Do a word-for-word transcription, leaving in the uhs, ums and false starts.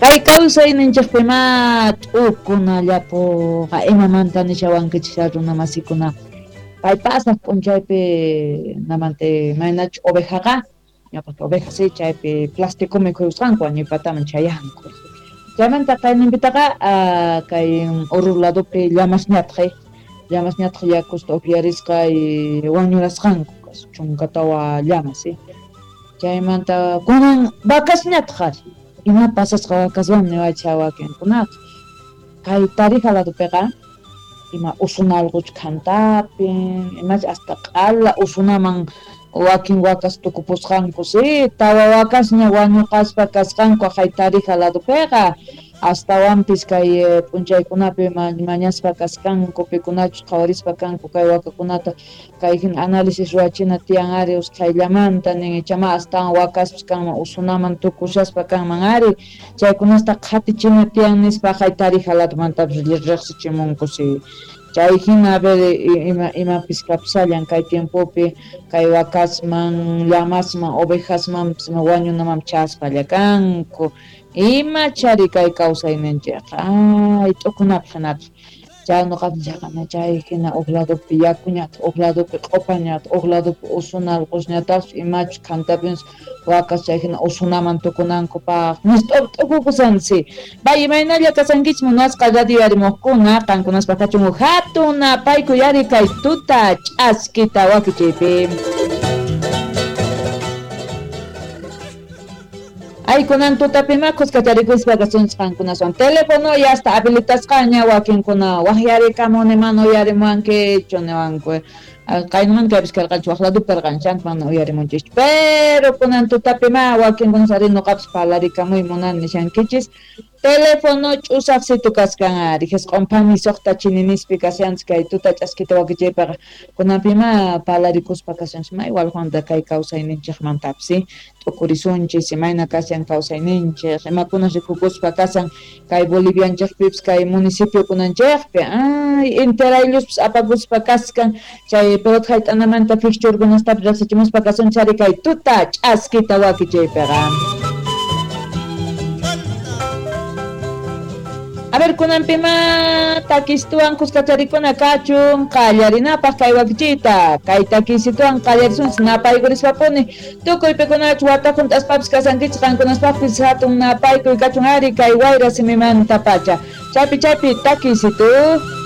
Kay kawsayninchikpima t'ukunallapu imamanta nishawankichik runa masikuna kay pasaq p'unchaypi namante maynachu ovejaqa ñawpaq oveja si chaypi plástico mikhuyusqanku wañuypataman chayanku chaymanta qayninpitaqa kay urrup ladopi llamasñataq llamasñataq yakusta upiarisqa y wañurasqanku chunka tawa llama si chaymanta kunan vacasñataq ima pasasqa vacaswan niwaychaq wakinkunaqa kay Tarija ladopiqa ima usuna allquchu khantapi imacha hasta q'ala usunaman wakin wakas tukupusqanku si tawa wakasña wañuqaspa kasqanku kay Tarija ladopiqa astawanpis kay p'unchaykunapi mañaspa kasqanku pikunachu qhawarispa kanku kay wakakunata kay hina análisis ruwachina tiyan ari usqhayllamanta nin ichama astawan wakaspis kanman usunaman tukushaspa kanman ari chaykunasta qhatichina tiyan nispa kay Tarija ladomantapis riqsichimunku si chay hina a ver ima imapis kapsallan kay tiempopi kay wakasman llamasman ovejasman wañunaman chasqalla kanku ima chari kay kawsayninchikqa ay t'ukunapaq hinapaq chay nuqapis chaqana chay hina huk ladopi yakuñata huk ladopi q'upañata huk ladopi usuna allqusñataqsi imachu khantapipas wakas chay hina usunaman tukunankupaq nis t'ukukusansi pay imaynalla kasankichik munasqa radio yarimuqkuna qankunaspa kachun hatun apayku yari kay tuta ch'askita wakichaypi ay kunan tutapima kuskacharikuispa kasunchik qankunaswan teléfono y hasta habilitasqaña wakinkuna waqyarikamuni mana uyarimuwankichu niwanku qaynaman kaypis karqanchik waq ladopi karqanchik mana uyarimunchikchu pero kunan tutapima wakinkuna sari nuqapis parlarikamuyta munani nishankichis teléfono ch'usaqsitu kaskan ari q'umpani suqta chini nispi kasianchik kay tuta ch'askita wakichaypaqa kunanpima parlarikuspa kasunchik may walhuanta kay kawsayninchikmantapis si t'ukurisunchis imayna kasian kawsayninchik imakuna rikukuspa kasan kay Bolivianchikpipas kay municipiokunanchikpi ay interaylluspis apakuspa kaskan chay pelota hayt'anamanta fixturekunastapis riqsichimuspa kasunchik ari kay tuta ch'askita wakichaypiqa a ver kunanpima takisituwan kuskacharikuna kachun qallarinapaq kay wakichiyta kay takisituwan qallarisunchin napaykuriswapuni tukuypikunachu wata hunt'aspapis kasankichik qankunaspaqpis hatun napaykuy kachun ari kay wayra simimanta pacha chaypi chaypi takisitu